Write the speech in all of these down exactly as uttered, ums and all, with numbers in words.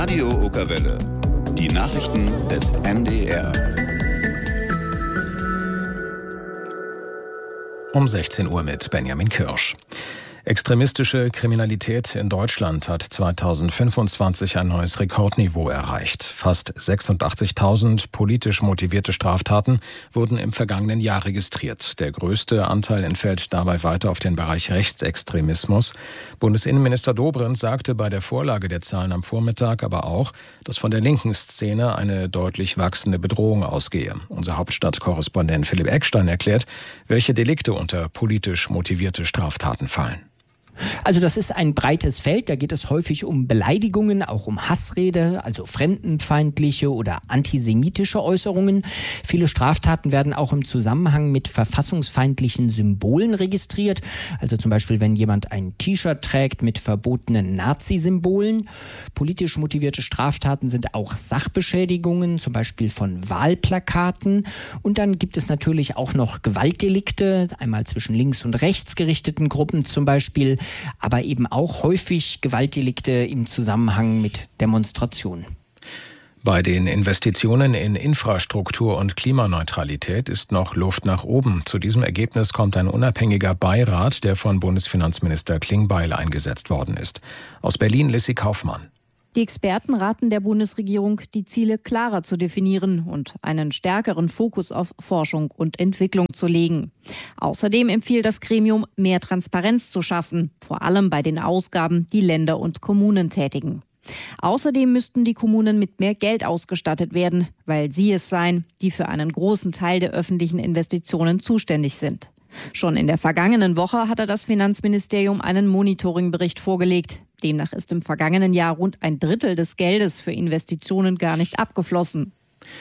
Radio Okerwelle. Die Nachrichten des M D R. Um sechzehn Uhr mit Benjamin Kirsch. Extremistische Kriminalität in Deutschland hat zweitausendfünfundzwanzig ein neues Rekordniveau erreicht. Fast sechsundachtzigtausend politisch motivierte Straftaten wurden im vergangenen Jahr registriert. Der größte Anteil entfällt dabei weiter auf den Bereich Rechtsextremismus. Bundesinnenminister Dobrindt sagte bei der Vorlage der Zahlen am Vormittag aber auch, dass von der linken Szene eine deutlich wachsende Bedrohung ausgehe. Unser Hauptstadtkorrespondent Philipp Eckstein erklärt, welche Delikte unter politisch motivierte Straftaten fallen. Also das ist ein breites Feld, da geht es häufig um Beleidigungen, auch um Hassrede, also fremdenfeindliche oder antisemitische Äußerungen. Viele Straftaten werden auch im Zusammenhang mit verfassungsfeindlichen Symbolen registriert. Also zum Beispiel, wenn jemand ein T-Shirt trägt mit verbotenen Nazi-Symbolen. Politisch motivierte Straftaten sind auch Sachbeschädigungen, zum Beispiel von Wahlplakaten. Und dann gibt es natürlich auch noch Gewaltdelikte, einmal zwischen links und rechts gerichteten Gruppen zum Beispiel, aber eben auch häufig Gewaltdelikte im Zusammenhang mit Demonstrationen. Bei den Investitionen in Infrastruktur und Klimaneutralität ist noch Luft nach oben. Zu diesem Ergebnis kommt ein unabhängiger Beirat, der von Bundesfinanzminister Klingbeil eingesetzt worden ist. Aus Berlin Lissy Kaufmann. Die Experten raten der Bundesregierung, die Ziele klarer zu definieren und einen stärkeren Fokus auf Forschung und Entwicklung zu legen. Außerdem empfiehlt das Gremium, mehr Transparenz zu schaffen, vor allem bei den Ausgaben, die Länder und Kommunen tätigen. Außerdem müssten die Kommunen mit mehr Geld ausgestattet werden, weil sie es seien, die für einen großen Teil der öffentlichen Investitionen zuständig sind. Schon in der vergangenen Woche hatte das Finanzministerium einen Monitoringbericht vorgelegt. Demnach ist im vergangenen Jahr rund ein Drittel des Geldes für Investitionen gar nicht abgeflossen.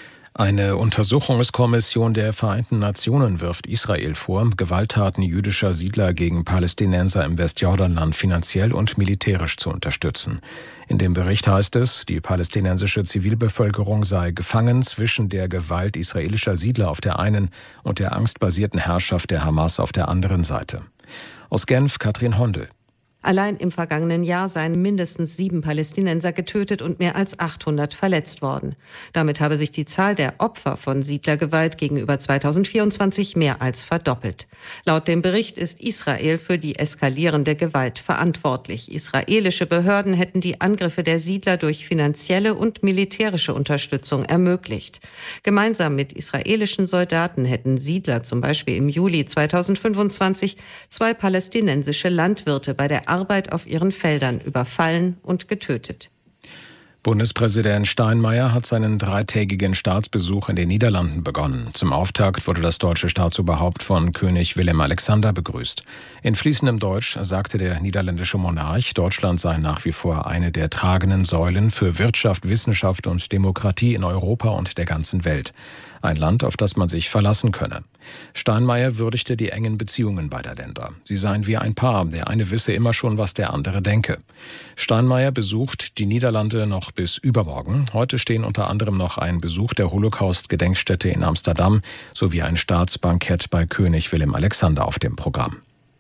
Eine Untersuchungskommission der Vereinten Nationen wirft Israel vor, Gewalttaten jüdischer Siedler gegen Palästinenser im Westjordanland finanziell und militärisch zu unterstützen. In dem Bericht heißt es, die palästinensische Zivilbevölkerung sei gefangen zwischen der Gewalt israelischer Siedler auf der einen und der angstbasierten Herrschaft der Hamas auf der anderen Seite. Aus Genf Katrin Hondel. Allein im vergangenen Jahr seien mindestens sieben Palästinenser getötet und mehr als achthundert verletzt worden. Damit habe sich die Zahl der Opfer von Siedlergewalt gegenüber zweitausendvierundzwanzig mehr als verdoppelt. Laut dem Bericht ist Israel für die eskalierende Gewalt verantwortlich. Israelische Behörden hätten die Angriffe der Siedler durch finanzielle und militärische Unterstützung ermöglicht. Gemeinsam mit israelischen Soldaten hätten Siedler zum Beispiel im Juli zweitausendfünfundzwanzig zwei palästinensische Landwirte bei der Arbeit auf ihren Feldern überfallen und getötet. Bundespräsident Steinmeier hat seinen dreitägigen Staatsbesuch in den Niederlanden begonnen. Zum Auftakt wurde das deutsche Staatsoberhaupt von König Willem Alexander begrüßt. In fließendem Deutsch sagte der niederländische Monarch, Deutschland sei nach wie vor eine der tragenden Säulen für Wirtschaft, Wissenschaft und Demokratie in Europa und der ganzen Welt. Ein Land, auf das man sich verlassen könne. Steinmeier würdigte die engen Beziehungen beider Länder. Sie seien wie ein Paar, der eine wisse immer schon, was der andere denke. Steinmeier besucht die Niederlande noch bis übermorgen. Heute stehen unter anderem noch ein Besuch der Holocaust-Gedenkstätte in Amsterdam sowie ein Staatsbankett bei König Willem Alexander auf dem Programm.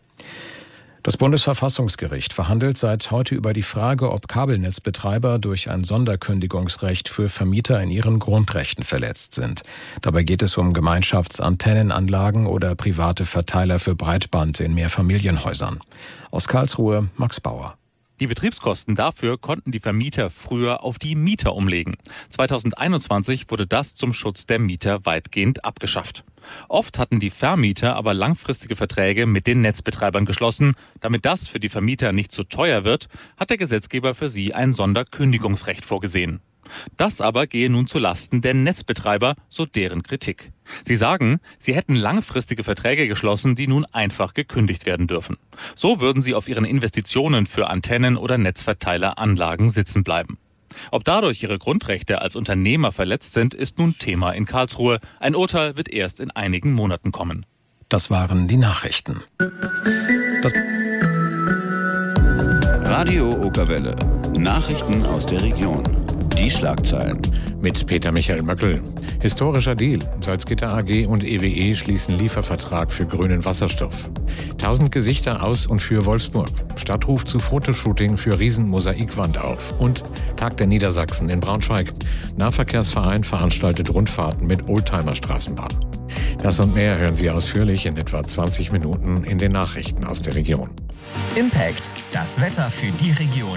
Das Bundesverfassungsgericht verhandelt seit heute über die Frage, ob Kabelnetzbetreiber durch ein Sonderkündigungsrecht für Vermieter in ihren Grundrechten verletzt sind. Dabei geht es um Gemeinschaftsantennenanlagen oder private Verteiler für Breitband in Mehrfamilienhäusern. Aus Karlsruhe Max Bauer. Die Betriebskosten dafür konnten die Vermieter früher auf die Mieter umlegen. zweitausendeinundzwanzig wurde das zum Schutz der Mieter weitgehend abgeschafft. Oft hatten die Vermieter aber langfristige Verträge mit den Netzbetreibern geschlossen. Damit das für die Vermieter nicht zu teuer wird, hat der Gesetzgeber für sie ein Sonderkündigungsrecht vorgesehen. Das aber gehe nun zu Lasten der Netzbetreiber, so deren Kritik. Sie sagen, sie hätten langfristige Verträge geschlossen, die nun einfach gekündigt werden dürfen. So würden sie auf ihren Investitionen für Antennen- oder Netzverteileranlagen sitzen bleiben. Ob dadurch ihre Grundrechte als Unternehmer verletzt sind, ist nun Thema in Karlsruhe. Ein Urteil wird erst in einigen Monaten kommen. Das waren die Nachrichten. Das Radio Okerwelle. Nachrichten aus der Region. Die Schlagzeilen. Mit Peter Michael Möckel. Historischer Deal. Salzgitter A G und E W E schließen Liefervertrag für grünen Wasserstoff. Tausend Gesichter aus und für Wolfsburg. Stadtruf zu Fotoshooting für Riesenmosaikwand auf. Und Tag der Niedersachsen in Braunschweig. Nahverkehrsverein veranstaltet Rundfahrten mit Oldtimer-Straßenbahn. Das und mehr hören Sie ausführlich in etwa zwanzig Minuten in den Nachrichten aus der Region. Impact, das Wetter für die Region.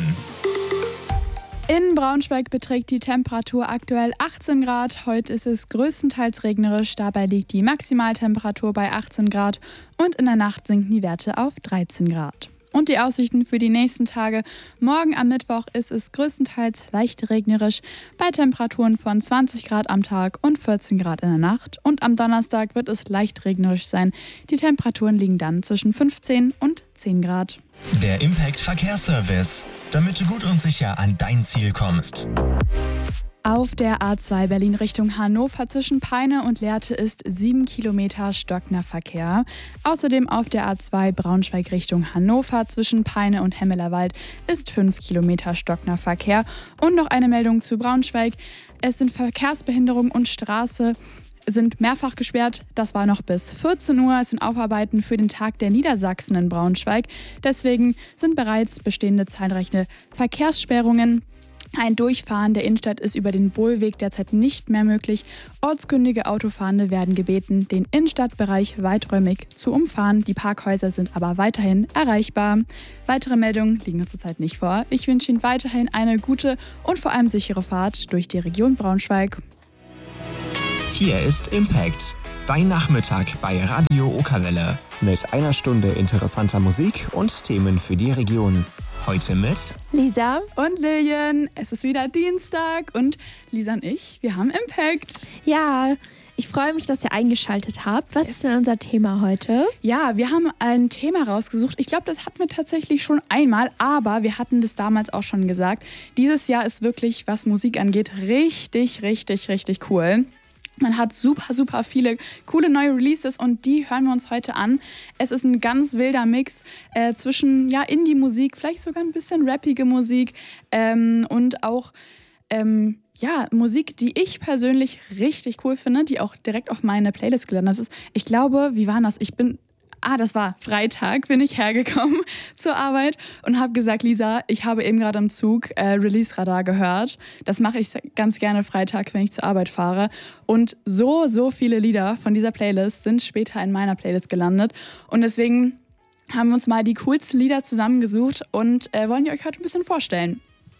In Braunschweig beträgt die Temperatur aktuell achtzehn Grad. Heute ist es größtenteils regnerisch. Dabei liegt die Maximaltemperatur bei achtzehn Grad und in der Nacht sinken die Werte auf dreizehn Grad. Und die Aussichten für die nächsten Tage. Morgen am Mittwoch ist es größtenteils leicht regnerisch bei Temperaturen von zwanzig Grad am Tag und vierzehn Grad in der Nacht. Und am Donnerstag wird es leicht regnerisch sein. Die Temperaturen liegen dann zwischen fünfzehn und zehn Grad. Der Impact Verkehrsservice, damit du gut und sicher an dein Ziel kommst. Auf der A zwei Berlin Richtung Hannover zwischen Peine und Lehrte ist sieben Kilometer stockender Verkehr. Außerdem auf der A zwei Braunschweig Richtung Hannover zwischen Peine und Hemmelerwald ist fünf Kilometer stockender Verkehr. Und noch eine Meldung zu Braunschweig. Es sind Verkehrsbehinderung und Straße sind mehrfach gesperrt. Das war noch bis vierzehn Uhr. Es sind Aufarbeiten für den Tag der Niedersachsen in Braunschweig. Deswegen sind bereits bestehende zahlreiche Verkehrssperrungen. Ein Durchfahren der Innenstadt ist über den Bohlweg derzeit nicht mehr möglich. Ortskundige Autofahrende werden gebeten, den Innenstadtbereich weiträumig zu umfahren. Die Parkhäuser sind aber weiterhin erreichbar. Weitere Meldungen liegen zurzeit nicht vor. Ich wünsche Ihnen weiterhin eine gute und vor allem sichere Fahrt durch die Region Braunschweig. Hier ist Impact, dein Nachmittag bei Radio Okerwelle. Mit einer Stunde interessanter Musik und Themen für die Region. Heute mit Lisa und Lilian. Es ist wieder Dienstag und Lisa und ich, wir haben Impact. Ja, ich freue mich, dass ihr eingeschaltet habt. Was yes. ist denn unser Thema heute? Ja, wir haben ein Thema rausgesucht. Ich glaube, das hatten wir tatsächlich schon einmal, aber wir hatten das damals auch schon gesagt. Dieses Jahr ist wirklich, was Musik angeht, richtig, richtig, richtig cool. Man hat super, super viele coole neue Releases und die hören wir uns heute an. Es ist ein ganz wilder Mix äh, zwischen ja, Indie-Musik, vielleicht sogar ein bisschen rappige Musik ähm, und auch ähm, ja, Musik, die ich persönlich richtig cool finde, die auch direkt auf meine Playlist gelandet ist. Ich glaube, wie war das? Ich bin... Ah, das war Freitag, bin ich hergekommen zur Arbeit und habe gesagt, Lisa, ich habe eben gerade im Zug äh, Release-Radar gehört. Das mache ich ganz gerne freitags, wenn ich zur Arbeit fahre. Und so, so viele Lieder von dieser Playlist sind später in meiner Playlist gelandet. Und deswegen haben wir uns mal die coolsten Lieder zusammengesucht und äh, wollen die euch heute ein bisschen vorstellen.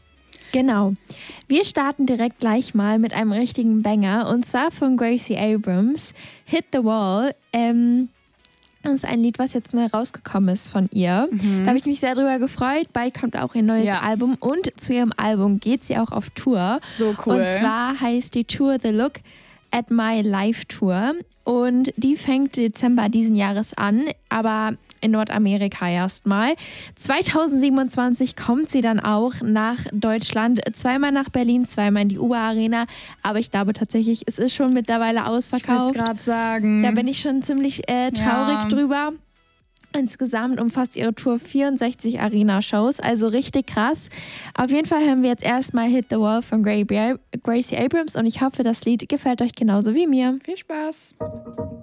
Genau. Wir starten direkt gleich mal mit einem richtigen Banger und zwar von Gracie Abrams, Hit the Wall. Ähm... Das ist ein Lied, was jetzt neu rausgekommen ist von ihr. Mhm. Da habe ich mich sehr drüber gefreut. Bald kommt auch ihr neues ja. Album und zu ihrem Album geht sie auch auf Tour. So cool. Und zwar heißt die Tour The Look at My Life Tour und die fängt Dezember diesen Jahres an, aber in Nordamerika erstmal. zweitausendsiebenundzwanzig kommt sie dann auch nach Deutschland, zweimal nach Berlin, zweimal in die U B A Arena, aber ich glaube tatsächlich, es ist schon mittlerweile ausverkauft. Ich wollte es gerade sagen. Da bin ich schon ziemlich äh, traurig ja. drüber. Insgesamt umfasst ihre Tour vierundsechzig Arena-Shows, also richtig krass. Auf jeden Fall hören wir jetzt erstmal Hit the Wall von Gracie Abrams und ich hoffe, das Lied gefällt euch genauso wie mir. Viel Spaß!